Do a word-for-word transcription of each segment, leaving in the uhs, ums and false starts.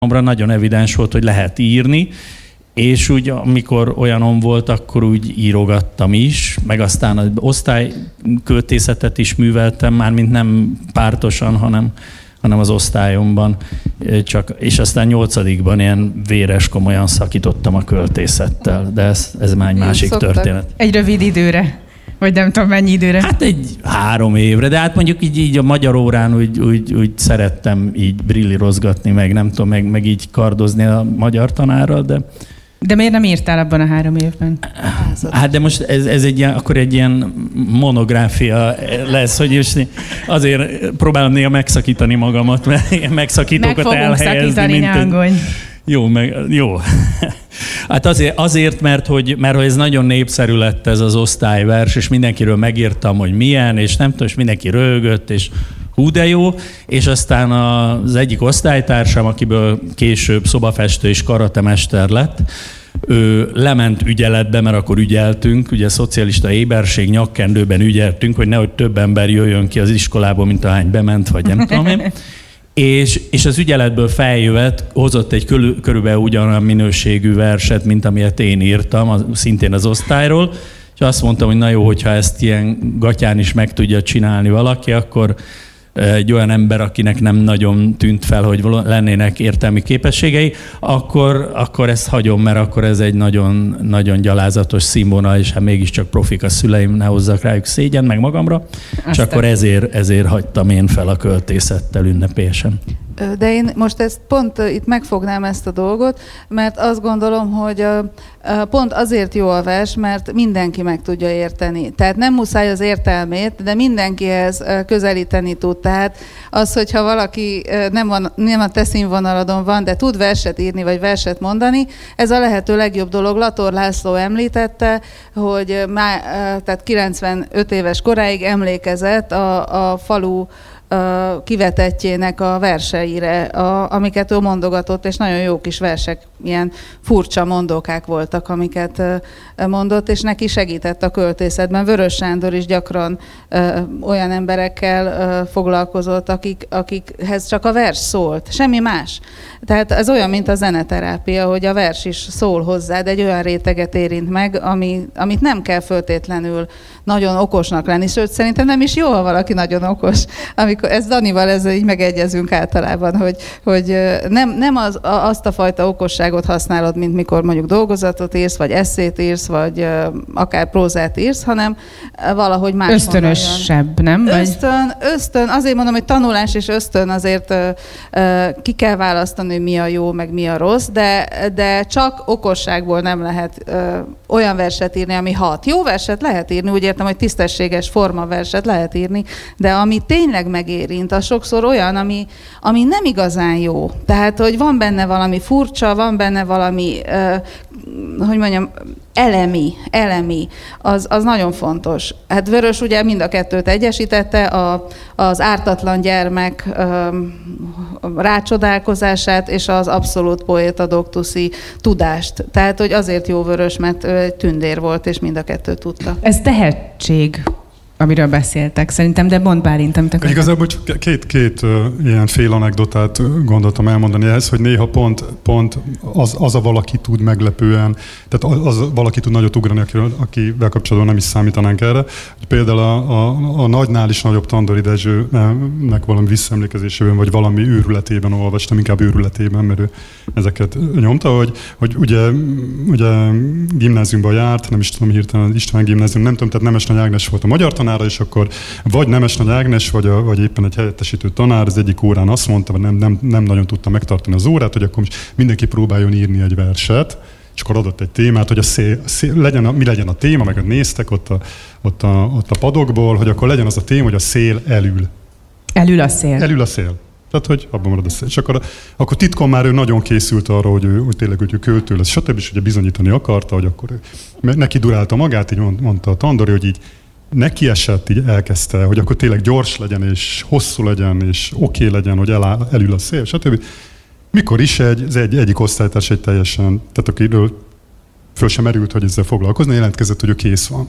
Nagyon evidens volt, hogy lehet írni, és úgy, amikor olyanom volt, akkor úgy írogattam is, meg aztán az osztályköltészetet is műveltem, mármint nem pártosan, hanem, hanem az osztályomban. Csak, és aztán nyolcadikban ilyen véres, komolyan szakítottam a költészettel, de ez, ez már egy másik Szoktak. történet. Egy rövid időre? Vagy nem tudom mennyi időre? Hát egy három évre, de hát mondjuk így, így a magyar órán úgy, úgy, úgy szerettem így brillírozgatni, meg nem tudom, meg, meg így kardozni a magyar tanárral, de... De miért nem írtál abban a három évben? Hát de most ez, ez egy ilyen, akkor egy ilyen monográfia lesz, hogy most azért próbálom néha megszakítani magamat, mert ilyen megszakítókat meg elhelyezni, mint egy... Jó, meg, jó. Hát azért, azért mert, hogy, mert hogy ez nagyon népszerű lett ez az osztályvers, és mindenkiről megírtam, hogy milyen, és nem tudom, és mindenki röhögött, és hú de jó, és aztán az egyik osztálytársam, akiből később szobafestő és karatemester lett, ő lement ügyeletbe, mert akkor ügyeltünk, ugye szocialista éberség, nyakkendőben ügyeltünk, hogy nehogy több ember jöjjön ki az iskolából, mint ahány bement, vagy nem tudom én. És, és az ügyeletből feljövet, hozott egy körül, körülbelül ugyanolyan minőségű verset, mint amilyet én írtam, az, szintén az osztályról, és azt mondtam, hogy na jó, hogyha ezt ilyen gatyán is meg tudja csinálni valaki, akkor egy olyan ember, akinek nem nagyon tűnt fel, hogy lennének értelmi képességei, akkor, akkor ezt hagyom, mert akkor ez egy nagyon, nagyon gyalázatos színvonal, és hát mégiscsak profik a szüleim, ne hozzak rájuk szégyen, meg magamra, Aztán. És akkor ezért, ezért hagytam én fel a költészettel ünnepélyesen. De én most ezt pont itt megfognám ezt a dolgot, mert azt gondolom, hogy pont azért jó a vers, mert mindenki meg tudja érteni. Tehát nem muszáj az értelmét, de mindenkihez közelíteni tud. Tehát az, hogyha valaki nem, van, nem a te színvonaladon van, de tud verset írni, vagy verset mondani, ez a lehető legjobb dolog. Lator László említette, hogy már, tehát kilencvenöt éves koráig emlékezett a, a falu kivetettjének a verseire, a, amiket ő mondogatott, és nagyon jó kis versek, ilyen furcsa mondókák voltak, amiket mondott, és neki segített a költészetben. Vörös Sándor is gyakran ö, olyan emberekkel ö, foglalkozott, akik, akikhez csak a vers szólt, semmi más. Tehát ez olyan, mint a zeneterápia, hogy a vers is szól hozzá, de egy olyan réteget érint meg, ami, amit nem kell föltétlenül nagyon okosnak lenni, sőt, szerintem nem is jó, ha valaki nagyon okos. Amikor ez Danival ezzel így megegyezünk általában, hogy, hogy nem, nem az, azt a fajta okosságot használod, mint mikor mondjuk dolgozatot írsz, vagy esszét írsz, vagy akár prózát írsz, hanem valahogy más. Ösztönösebb, nem? Ösztön, ösztön, azért mondom, hogy tanulás és ösztön, azért ki kell választani, hogy mi a jó, meg mi a rossz, de, de csak okosságból nem lehet olyan verset írni, ami hat. Jó verset lehet írni, úgy értem, hogy tisztességes formaverset lehet írni, de ami tényleg megérint, az sokszor olyan, ami, ami nem igazán jó. Tehát, hogy van benne valami furcsa, van benne valami, uh, hogy mondjam, elemi, elemi, az, az nagyon fontos. Hát Vörös ugye mind a kettőt egyesítette, a, az ártatlan gyermek um, rácsodálkozását és az abszolút poéta doktuszi tudást. Tehát, hogy azért jó Vörös, mert ő egy tündér volt, és mind a kettőt tudta. Ez tehetség, amiről beszéltek, szerintem, de mondd Bálint, amit akartam. Igazából csak két, két uh, ilyen fél anekdotát gondoltam elmondani ehhez, hogy néha pont, pont az, az a valaki tud meglepően, tehát az, az valaki tud nagyot ugrani, akivel, akivel kapcsolatban nem is számítanánk erre. Például a, a, a nagynál is nagyobb Tandori Dezsőnek valami visszaemlékezésében, vagy valami őrületében olvastam, inkább őrületében, mert ő ezeket nyomta, hogy, hogy ugye, ugye gimnáziumban járt, nem is tudom hirtelen az István gimnázium, nem tudom, tehát Nemes Nagy Ágnes volt a magyar tanár, és akkor vagy Nemes Nagy Ágnes, vagy, a, vagy éppen egy helyettesítő tanár az egyik órán azt mondta, hogy nem, nem, nem nagyon tudta megtartani az órát, hogy akkor mindenki próbáljon írni egy verset, és akkor adott egy témát, hogy a szél, szél, legyen a, mi legyen a téma, meg néztek ott a, ott, a, ott a padokból, hogy akkor legyen az a téma, hogy a szél elül. Elül a szél. Elül a szél. Tehát, hogy abban marad a szél. És akkor, akkor titkon már ő nagyon készült arra, hogy, ő, hogy tényleg hogy ő költő lesz, stb. És ugye bizonyítani akarta, hogy akkor ő, neki durálta magát, így mondta a Tandori, hogy így neki esett, így elkezdte, hogy akkor tényleg gyors legyen, és hosszú legyen, és oké okay legyen, hogy eláll, elül a szél, stb. Mikor is egy, egy, egyik osztálytárs egy teljesen, tehát akiről föl sem merült, hogy ezzel foglalkozni, jelentkezett, hogy ő kész van.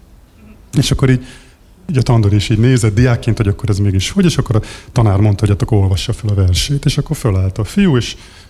És akkor így, így a Tandori is így nézett diákként, hogy akkor ez mégis hogy, és akkor a tanár mondta, hogy hát akkor olvassa fel a versét, és akkor fölállt a fiú, és